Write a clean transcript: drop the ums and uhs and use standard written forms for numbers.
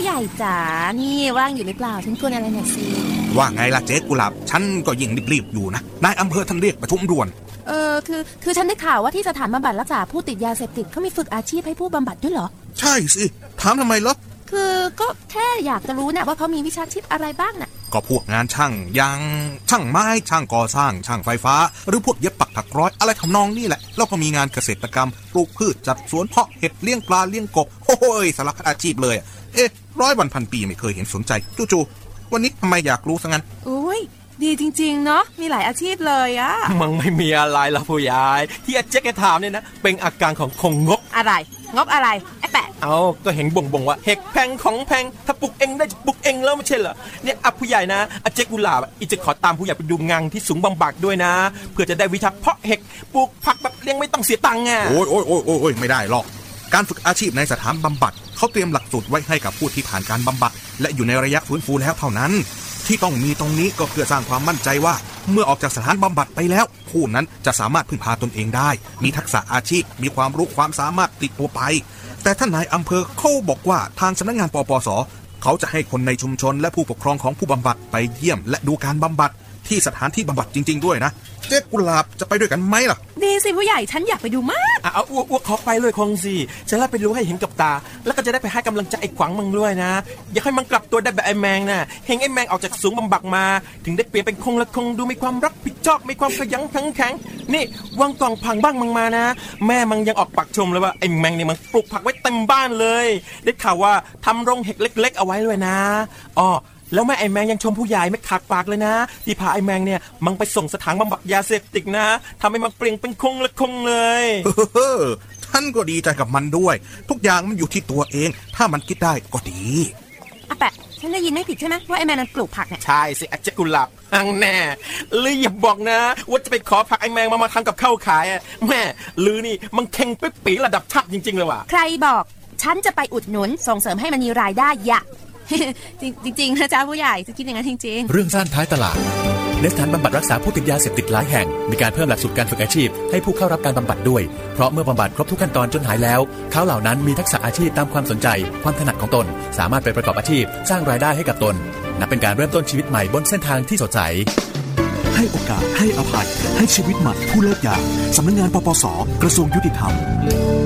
ใหญ่จ๋านี่ว่างอยู่หรือเปล่าฉันกวนอะไรหน่อยสิว่าไงล่ะเจ๊กุหลาบฉันก็ยิ่งรีบๆอยู่นะนายอำเภอท่านเรียกประชุมด่วนคือฉันได้ข่าวว่าที่สถานบำบัดรักษาผู้ติดยาเสพติดเขามีฝึกอาชีพให้ผู้บำบัดด้วยเหรอใช่สิถามทำไมล่ะคือก็แค่อยากจะรู้นะว่าเขามีวิชาชีพอะไรบ้างน่ะก็พวกงานช่างอย่างช่างไม้ช่างก่อสร้างช่างไฟฟ้าหรือพวกเย็บปักถักร้อยอะไรทำนองนี่แหละแล้วก็มีงานเกษตรกรรมปลูกพืชจัดสวนเพาะเห็ดเลี้ยงปลาเลี้ยงกบโอ้ยสารพัดอาชีพเลย100 วันพันปีไม่เคยเห็นสนใจจู่ๆวันนี้ทำไมอยากรู้ซะงั้นโอ้ยดีจริงๆเนาะมีหลายอาชีพเลยอะมันไม่มีอะไรล่ะผู้ใหญ่ที่อาเจ๊กถามเนี่ยนะเป็นอาการของคงงกอะไรงบอะไรไอ้แปะเอาก็เห็นบ่งว่าเห็ดแพงของแพงถ้าปลูกเองได้จะปลูกเองแล้วไม่ใช่เหรอเนี่ยผู้ใหญ่นะอาเจ๊กุหลาบอีจะขอตามผู้ใหญ่ไปดูงานที่สูงบำบัดด้วยนะเพื่อจะได้วิชาเพาะเห็ดปลูกผักแบบเลี้ยงไม่ต้องเสียตังค์อ่ะโอ้ยไม่ได้หรอกการฝึกอาชีพในสถานบำบัดเขาเตรียมหลักสูตรไว้ให้กับผู้ที่ผ่านการบำบัดและอยู่ในระยะฟื้นฟูแล้วเท่านั้นที่ต้องมีตรงนี้ก็เพื่อสร้างความมั่นใจว่าเมื่อออกจากสถานบำบัดไปแล้วผู้นั้นจะสามารถพึ่งพาตนเองได้มีทักษะอาชีพมีความรู้ความสามารถติดตัวไปแต่ท่านนายอำเภอเขาบอกว่าทางสำนักงานปปส.เขาจะให้คนในชุมชนและผู้ปกครองของผู้บำบัดไปเยี่ยมและดูการบำบัดที่สถานที่บำบัดจริงๆด้วยนะเจ๊กุหลาบจะไปด้วยกันไหมล่ะดีสิผู้ใหญ่ฉันอยากไปดูมากเอาอ้วกขอไปเลยคงสิจะได้ไปรู้ให้เห็นกับตาแล้วก็จะได้ไปให้กำลังใจไอ้ขวางมึงด้วยนะอยากให้มันกลับตัวได้แบบไอ้แมงนะเห็นไอ้แมงออกจากสูงบำบัดมาถึงได้เปลี่ยนเป็นคงละคงดูมีความรับผิดชอบมีความขยันขันแข็งนี่วางกล่องผังบ้างมึงมานะแม่มึงยังออกปากชมเลยว่าไอ้แมงเนี่ยมันปลูกผักไว้เต็มบ้านเลยได้ข่าวว่าทำโรงเห็ดเล็กๆเอาไว้ด้วยนะแล้วแม่ไอ้แมงยังชมผู้ใหญ่ไม่ขาดปากเลยนะที่พาไอ้แมงเนี่ยมันไปส่งสถานบำบัดยาเสพติดนะทำให้มันเปลี่ยนเป็นคงละคงเลยท่านก็ดีใจกับมันด้วยทุกอย่างมันอยู่ที่ตัวเองถ้ามันคิดได้ก็ดีแปะฉันได้ยินไม่ผิดใช่ไหมว่าไอ้แมงนั้นปลูกผักเนี่ยใช่สิอาเจ๊กุหลาบอังแน่ลืออย่าบอกนะว่าจะไปขอผักไอ้แมงมาทำกับข้าวขายแม่ลือนี่มันเข่งปิ๊บปีระดับชาติจริงๆเลยว่ะใครบอกฉันจะไปอุดหนุนส่งเสริมให้มันมีรายได้จริงๆนะจ๊ะผู้ใหญ่จะคิดอย่างนั้นจริงๆเรื่องซ่านท้ายตลาดในสถานบำบัดรักษาผู้ติดยาเสพติดหลายแห่งมีการเพิ่มหลักสูตรการฝึกอาชีพให้ผู้เข้ารับการบำบัดด้วยเพราะเมื่อบำบัดครบทุกขั้นตอนจนหายแล้วเขาเหล่านั้นมีทักษะอาชีพตามความสนใจความถนัดของตนสามารถไปประกอบอาชีพสร้างรายได้ให้กับตนนับเป็นการเริ่มต้นชีวิตใหม่บนเส้นทางที่สดใสให้โอกาสให้อภัยให้ชีวิตใหม่ผู้เลิกยาสำนักงานปปส.กระทรวงยุติธรรม